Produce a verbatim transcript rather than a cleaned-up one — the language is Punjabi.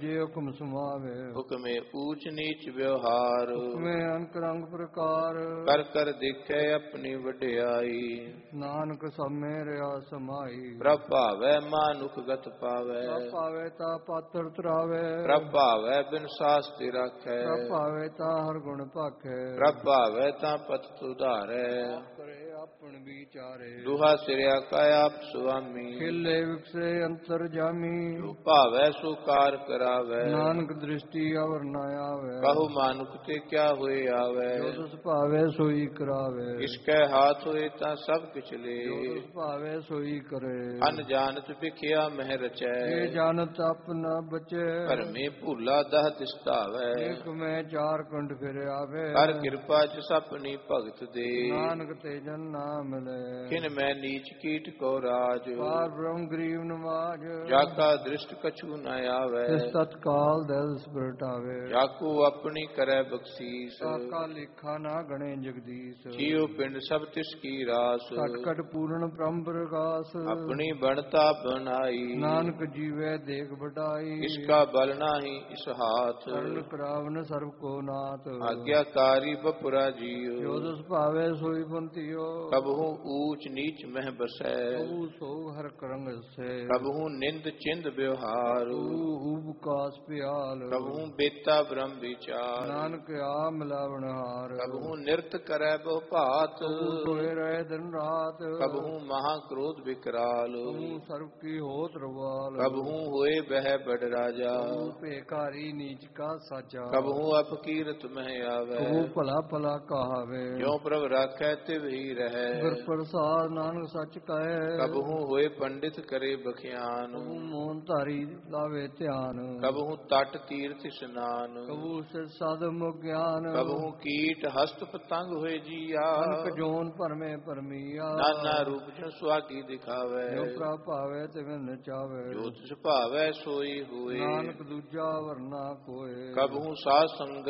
ਜੇ ਹੁਕਮ ਸੁਮਾਵੇ ਹੁਕਮੇ ਊਚ ਨੀਚ ਵਿਵਹਾਰ ਹੁਕਮੇ ਅਨਕ ਰੰਗ ਪ੍ਰਕਾਰ ਕਰ ਕਰ ਦੇਖੈ ਆਪਣੀ ਵਡਿਆਈ ਨਾਨਕ ਸਭੇ ਰਿਆ ਸਮਾਈ ਪ੍ਰਭ ਭਾਵੈ ਮਾਨੁਖ ਗਤ ਪਾਵੈ ਪ੍ਰਭ ਭਾਵੇ ਤਾ ਪਾਤਰ ਤਰਾਵੇ ਪ੍ਰਭ ਭਾਵੈ ਬਿਨ ਸਾਸਤਿ ਰਾਖੈ ਪ੍ਰਭ ਭਾਵੇ ਤਾ ਹਰ ਗੁਣ ਭਾਖੈ ਪ੍ਰਭ ਭਾਵੈ ਤਾਂ ਪਤ ਸੁਧਾਰੈ ਕਰੇ ਆਪਣ ਵਿਚਾਰੇ ਦੁਹਾ ਸਿਰਿਆ ਕਾ ਆਪ ਸੁਆਮੀ ਖੇਲੇ ਵਿਕਸੇ ਅੰਤਰ ਜਾਮੀ ਜੋ ਭਾਵੈ ਸੋ ਕਾਰ ਕਰਾਵੈ ਨਾਨਕ ਦ੍ਰਿਸ਼ਟੀ ਅਵਰ ਨ ਆਵੇ ਕਹੋ ਮਾਨੁਖ ਤੇ ਕਿਆ ਹੋਏ ਆਵੈ ਜੋ ਤਿਸ ਭਾਵੇ ਸੋਈ ਕਰਾਵੇ ਇਸਕੈ ਹਾਥ ਹੋਏ ਤਾਂ ਸਭ ਕਿਛ ਲੇ ਜੋ ਤਿਸ ਭਾਵੇ ਸੋਈ ਕਰੇ ਅਨ ਜਾਣਤ ਵਿਖਿਆ ਮਹਿ ਰਚੈ ਇਹ ਜਾਣਤ ਆਪਣਾ ਬਚੇ ਭਰਮੇ ਭੂਲਾ ਦਹ ਤਿਸਤਾਵੈ ਇੱਕ ਮੈਂ ਚਾਰ ਕੰਡ ਫਿਰ ਆਵੇ ਕਰ ਕਿਰਪਾ ਜਿਸ ਆਪਣੀ ਭਗਤ ਦੇ ਨਾਨਕ ਤੇ ਜਨ ਨਾ ਮਿਲੇ ਕਿਨ ਮੈਂ ਨੀਚ ਕੀਟ ਕੋ ਰਾਜ ਪਾਰ ਬ੍ਰਹਮ ਗਰੀਬ ਨਵਾਜ ਜਾ ਕਾ ਦ੍ਰਿਸ਼ਟ ਕਛੂ ਨ ਆਵੈ ਇਸ ਤਤਕਾਲ ਦਿਲ ਸਪਰਟਾਵੇ ਜਾਕੂ ਆਪਣੀ ਕਰੈ ਬਖਸ਼ੀਸ ਸਾਕਾ ਲੇਖਾ ਨਾ ਗਣੇ ਜਗਦੀਸ਼ ਜੀਉ ਪਿੰਡ ਸਭ ਤਿਸ ਕੀ ਰਾਸ ਕਟ ਕਟ ਪੂਰਨ ਬ੍ਰਹਮ ਪ੍ਰਗਾਸ ਆਪਣੀ ਬਣਤਾ ਬਣਾਈ ਨਾਨਕ ਜੀਵੇ ਦੇਖ ਵਡਾਈ ਇਸਕਾ ਬਲ ਨਾਹੀ ਇਸ ਹਾਥ ਸਰਲ ਕਰਾਵਨ ਸਰਬ ਕੋ ਨਾਥ ਆਗਿਆਕਾਰੀ ਬਪੁਰਾ ਜੀਉ ਜੋ ਦਸ ਭਾਵੇ ਸੋਈ ਬੰਤਿਓ ਕਬਹੂ ਊਚ ਨੀਚ ਮਹਿ ਬਸੈ ਕਬੂ ਸੋ ਹਰ ਕਰੰਗ ਸੇ ਕਬਹੂ ਨਿੰਦ ਚਿੰਦ ਵਿਵਹਾਰ ਊਬ ਕਾਸ ਪਿਆਲ ਕਬਹੂ ਬੇਤਾ ਬ੍ਰਹਮ ਵਿਚਾਰ ਨਾਨਕ ਆ ਮਿਲਾਵਣ ਹਾਰ ਕਬਹੂ ਨਿਰਤ ਕਰੈ ਬਹੁ ਭਾਤ ਹੋਏ ਰਹੇ ਦਿਨ ਰਾਤ ਕਬਹੂ ਮਹਾ ਕ੍ਰੋਧ ਵਿਕਰਾਲ ਕਬੂ ਸਰਬ ਕੀ ਹੋਤ ਰਵਾਲ ਕਬਹੂ ਹੋਏ ਬਹਿ ਬੜ ਰਾਜਾ ਭੇਕਾਰੀ ਨੀਚ ਕਾ ਸਾਜਾ ਕਬਹੂ ਅਪਕੀਰਤ ਮਹਿ ਆਵੈ ਕਬੂ ਭਲਾ ਭਲਾ ਕਹਾਵੇ ਜਿਉ ਪ੍ਰਭ ਰਾਖੈ ਤਿਵ ਹੀ ਰਹੈ ਗੁਰ ਪ੍ਰਸਾਦ ਨਾਨਕ ਸੱਚ ਕਹੈ ਕਬਹੂ ਹੋਏ ਪੰਡਿਤ ਕਰੇ ਬਖਿਆਨ ਕਬੂ ਮੋਹਨ ਧਾਰੀ ਲਾਵੇ ਧਿਆਨ ਕਬਹੂ ਤਟ ਤੀਰਥ ਇਸ਼ਨਾਨ ਕਬੂ ਸਿਰ ਸਾਧ ਮੁਖ ਗਿਆਨ ਕਬਹੂ ਕੀਟ ਹਸਤ ਪਤੰਗ ਹੋਏ ਜੀਆ ਅਨਕ ਜੋਨ ਭਰਮੇ ਭਰਮੀਆ ਨਾਨਾ ਰੂਪ ਜਿ ਸੁਆਗੀ ਦਿਖਾਵੈ ਜੋ ਪ੍ਰਭ ਭਾਵੇ ਤੇ ਵਿਨ ਚਾਵੇ ਜੋ ਤਿਸ ਭਾਵੈ ਸੋਈ ਹੋਏ ਨਾਨਕ ਦੂਜਾ ਵਰਨਾ ਕੋਏ ਕਬਹੂ ਸਾਧ ਸੰਗ